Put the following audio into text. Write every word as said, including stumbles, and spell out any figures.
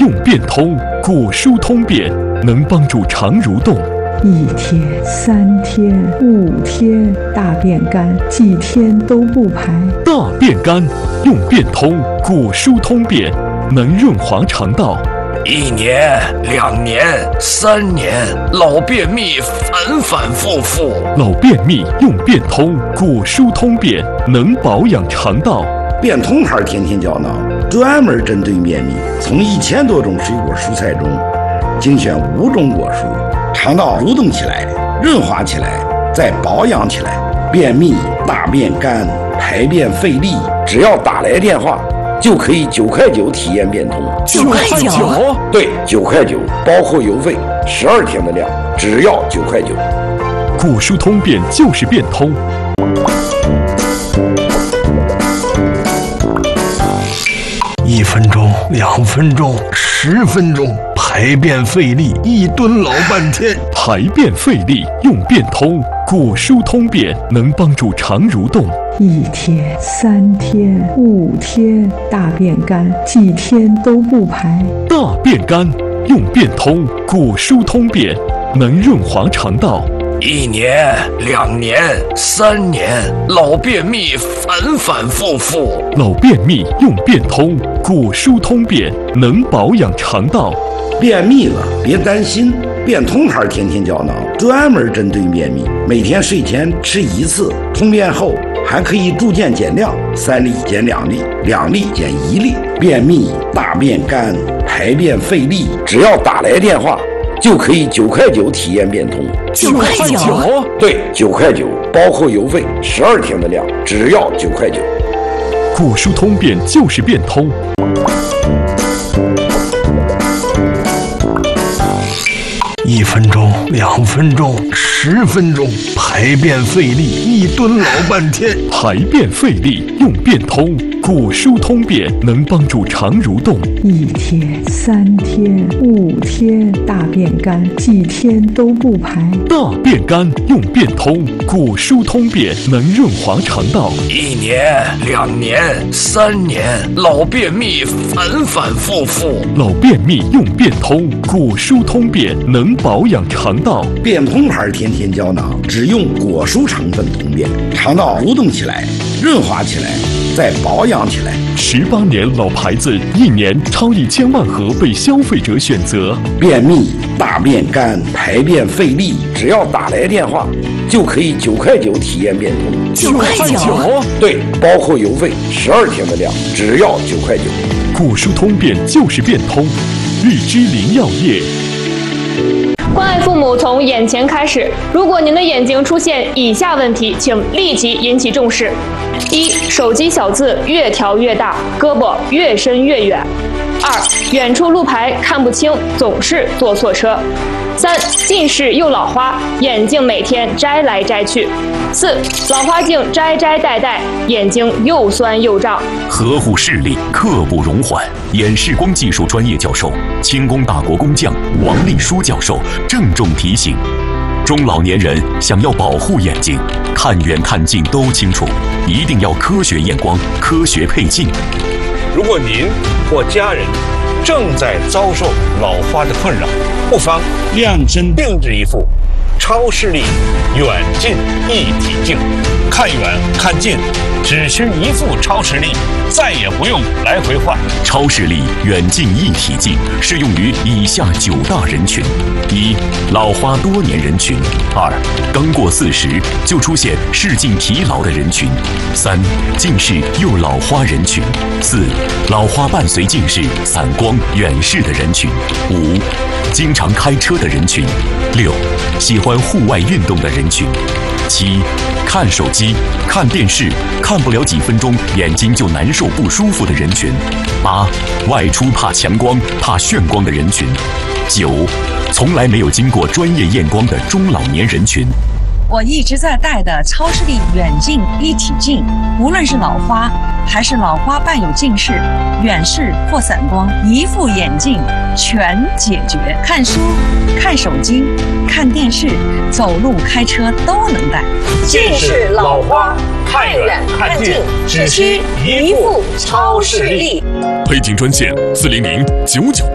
用变通，果蔬通便，能帮助肠蠕动。 一天、三天、五天，大便干，几天都不排。 大便干，用变通，果蔬通便，能润滑肠道。 一年、两年、三年，老便秘反反复复。 老便秘用变通，果蔬通便，能保养肠道。 变通牌天天胶囊专门针对便秘，从一千多种水果蔬菜中精选五种果蔬，肠道蠕动起来，润滑起来，再保养起来。便秘、大便干、排便费力，只要打来电话，就可以九块九体验变通。 九块九？ 对，九块九，包括邮费，十二天的量，只要九块九。 果蔬通便就是变通。 一分钟，两分钟，十分钟，排便费力，一蹲老半天。 排便费力用变通，果蔬通便，能帮助肠蠕动。 一天、三天、五天，大便干，几天都不排。 大便干用变通，果蔬通便，能润滑肠道。 一年、两年、三年，老便秘反反复复。 老便秘用变通，果蔬通便，能保养肠道。 便秘了别担心，变通牌天天胶囊专门针对便秘，每天睡前吃一次，通便后还可以逐渐减量，三粒减两粒，两粒减一粒。便秘、大便干、排便费力，只要打来电话，就可以九块九体验变通。 九块九？ 对，九块九，包括邮费，十二天的量，只要九块九。 果蔬通便就是变通。 一分钟，两分钟，十分钟，排便费力，一蹲老半天。 排便费力用变通，果蔬通便，能帮助肠蠕动。 一天、三天、五天，大便干，几天都不排。 大便干用变通，果蔬通便，能润滑肠道。 一年、两年、三年，老便秘反反复复。 老便秘用变通，果蔬通便，能保养肠道。 变通牌天天胶囊只用果蔬成分通便，肠道蠕动起来，润滑起来，再保养起来。 十八年老牌子，一年超一千万盒被消费者选择。 便秘、大便干、排便费力，只要打来电话，就可以九块九体验变通。 九块九？ 对，包括邮费，十二天的量，只要九块九。 果蔬通便就是变通。荔枝林药业。 关爱父母从眼前开始。如果您的眼睛出现以下问题，请立即引起重视：一、手机小字越调越大，胳膊越伸越远；二、远处路牌看不清，总是坐错车；三、近视又老花，眼镜每天摘来摘去；四、老花镜摘摘戴戴，眼睛又酸又胀。 呵护视力，刻不容缓。眼视光技术专业教授、清宫大国工匠王立书教授郑重提醒：中老年人想要保护眼睛，看远看近都清楚，一定要科学验光、科学配镜。 如果您或家人正在遭受老花的困扰，不妨量身定制一副超视力远近一体镜，看远看近只需一副超视力，再也不用来回换。 超视力远近一体镜适用于以下九大人群：一、老花多年人群；二、刚过四十就出现视镜疲劳的人群；三、近视又老花人群；四、老花伴随近视、散光、远视的人群；五、经常开车的人群；六、喜欢户外运动的人群；七、看手机、看电视看不了几分钟眼睛就难受不舒服的人群；八、外出怕强光、怕眩光的人群；九、从来没有经过专业验光的中老年人群。 我一直在戴的超视力远近一体镜，无论是老花还是老花伴有近视、远视或散光，一副眼镜全解决。看书、看手机、看电视、走路、开车都能戴。 近视、老花，看远看近，只需一副超视力。 配镜专线：四零零九九